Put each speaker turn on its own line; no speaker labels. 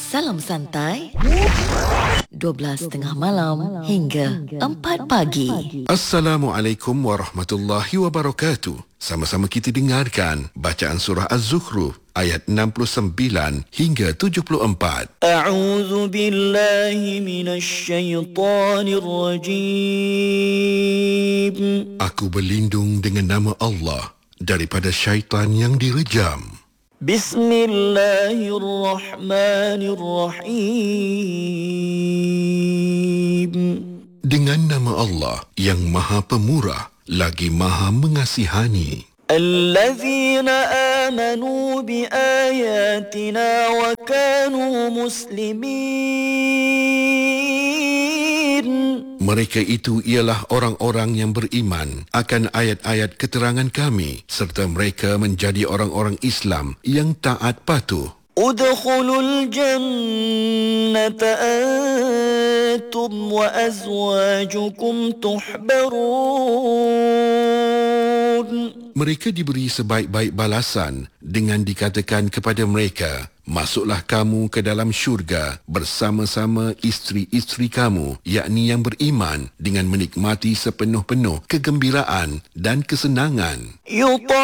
Salam santai 12.30 malam hingga 4 pagi.
Assalamualaikum warahmatullahi wabarakatuh. Sama-sama kita dengarkan bacaan surah Az-Zukhruf ayat 69 hingga 74.
A'udzu billahi minasy syaithanir rajim.
Aku berlindung dengan nama Allah daripada syaitan yang direjam.
Bismillahirrahmanirrahim.
Dengan nama Allah yang Maha Pemurah lagi Maha Mengasihani.
Allazina amanu biayatina wa kanu muslimin.
Mereka itu ialah orang-orang yang beriman akan ayat-ayat keterangan kami serta mereka menjadi orang-orang Islam yang taat patuh.
Udkhulul jannata antum wa azwajukum tuhbarun.
Mereka diberi sebaik-baik balasan dengan dikatakan kepada mereka, masuklah kamu ke dalam syurga bersama-sama isteri-isteri kamu, yakni yang beriman, dengan menikmati sepenuh-penuh kegembiraan dan kesenangan.